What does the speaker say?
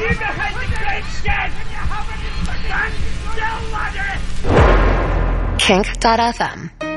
You behind the great stand! Stand still, Lazarus! Kink.fm.